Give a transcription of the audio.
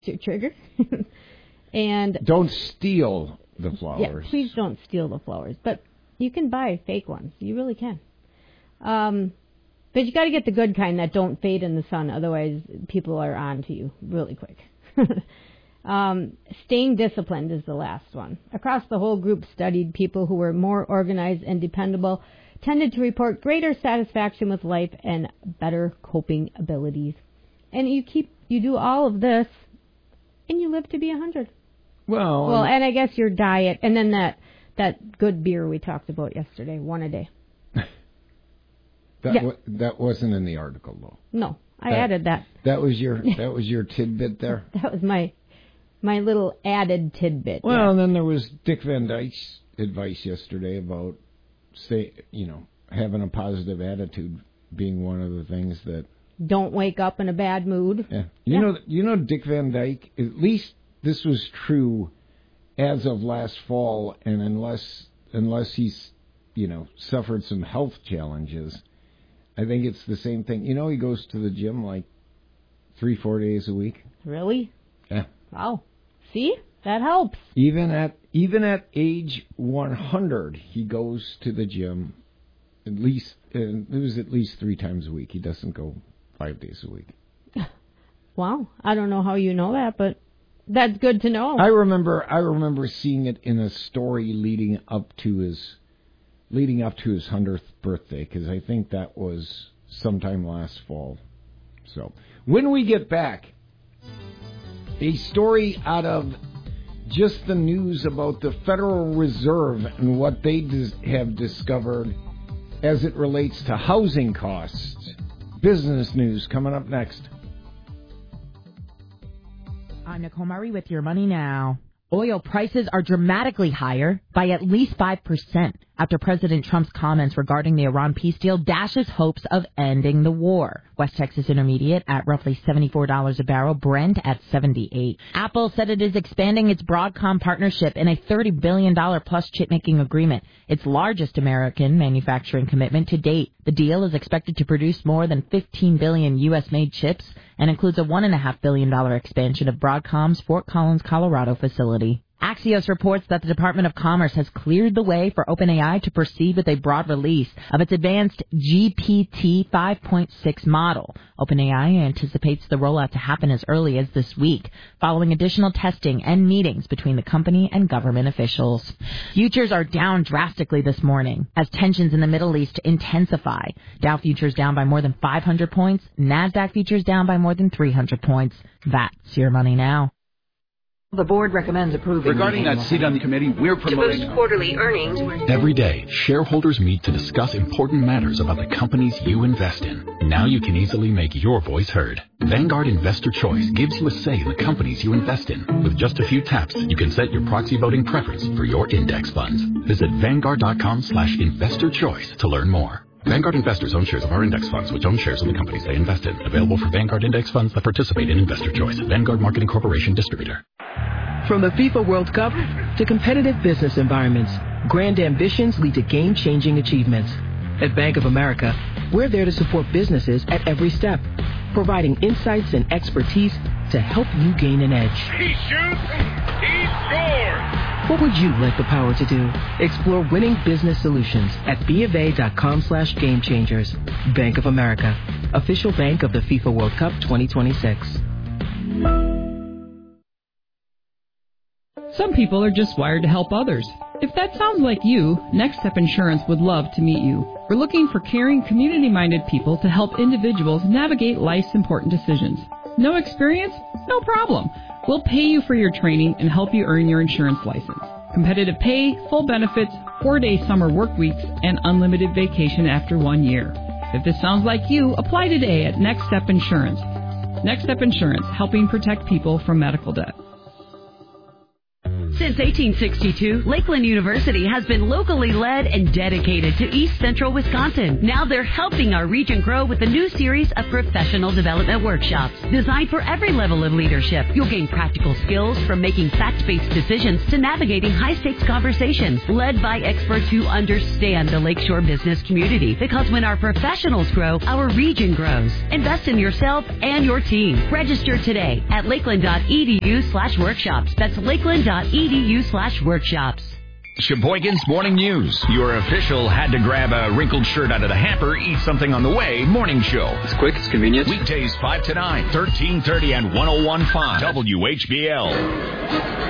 your trigger. And don't steal the flowers. Yeah, please don't steal the flowers. But you can buy fake ones. You really can. But you got to get the good kind that don't fade in the sun. Otherwise, people are on to you really quick. Staying disciplined is the last one. Across the whole group studied, people who were more organized and dependable tended to report greater satisfaction with life and better coping abilities. And you do all of this, and you live to be 100. Well, and I guess your diet, and then that good beer we talked about yesterday, one a day. That wasn't in the article, though. No, I added that. That was your tidbit there. That was my little added tidbit. Well, and then there was Dick Van Dyke's advice yesterday about having a positive attitude being one of the things that don't wake up in a bad mood. Yeah. You know Dick Van Dyke, at least this was true as of last fall, and unless he's suffered some health challenges, I think it's the same thing. He goes to the gym like 3-4 days a week. Really? Yeah. Wow. See? That helps. Even at age 100, he goes to the gym at least 3 times a week. He doesn't go 5 days a week. Wow. I don't know how you know that, but that's good to know. I remember seeing it in a story leading up to his 100th birthday, because I think that was sometime last fall. So when we get back, a story out of just the news about the Federal Reserve and what they have discovered as it relates to housing costs. Business news coming up next. I'm Nicole Murray with Your Money Now. Oil prices are dramatically higher by at least 5% after President Trump's comments regarding the Iran peace deal dashes hopes of ending the war. West Texas Intermediate at roughly $74 a barrel, Brent at $78. Apple said it is expanding its Broadcom partnership in a $30 billion plus chip-making agreement, its largest American manufacturing commitment to date. The deal is expected to produce more than 15 billion U.S.-made chips and includes a $1.5 billion expansion of Broadcom's Fort Collins, Colorado facility. Axios reports that the Department of Commerce has cleared the way for OpenAI to proceed with a broad release of its advanced GPT 5.6 model. OpenAI anticipates the rollout to happen as early as this week, following additional testing and meetings between the company and government officials. Futures are down drastically this morning as tensions in the Middle East intensify. Dow futures down by more than 500 points, NASDAQ futures down by more than 300 points. That's Your Money Now. The board recommends approving. Regarding that seat on the committee, we're promoting quarterly earnings. Every day, shareholders meet to discuss important matters about the companies you invest in. Now you can easily make your voice heard. Vanguard Investor Choice gives you a say in the companies you invest in. With just a few taps, you can set your proxy voting preference for your index funds. Visit Vanguard.com/investorchoice to learn more. Vanguard investors own shares of our index funds, which own shares in the companies they invest in. Available for Vanguard index funds that participate in Investor Choice. Vanguard Marketing Corporation Distributor. From the FIFA World Cup to competitive business environments, grand ambitions lead to game-changing achievements. At Bank of America, we're there to support businesses at every step, providing insights and expertise to help you gain an edge. He shoots, he scores! What would you like the power to do? Explore winning business solutions at BofA.com/gamechangers. Bank of America, official bank of the FIFA World Cup 2026. Some people are just wired to help others. If that sounds like you, Next Step Insurance would love to meet you. We're looking for caring, community-minded people to help individuals navigate life's important decisions. No experience? No problem. We'll pay you for your training and help you earn your insurance license. Competitive pay, full benefits, 4-day summer work weeks, and unlimited vacation after 1 year. If this sounds like you, apply today at Next Step Insurance. Next Step Insurance, helping protect people from medical debt. Since 1862, Lakeland University has been locally led and dedicated to East Central Wisconsin. Now they're helping our region grow with a new series of professional development workshops designed for every level of leadership. You'll gain practical skills from making fact-based decisions to navigating high-stakes conversations led by experts who understand the Lakeshore business community. Because when our professionals grow, our region grows. Invest in yourself and your team. Register today at lakeland.edu/workshops. That's lakeland.edu/workshops. Sheboygan's Morning News. Your official had to grab a wrinkled shirt out of the hamper, eat something on the way. Morning show. It's quick, it's convenient. Weekdays 5 to 9, 1330 and 101.5 WHBL.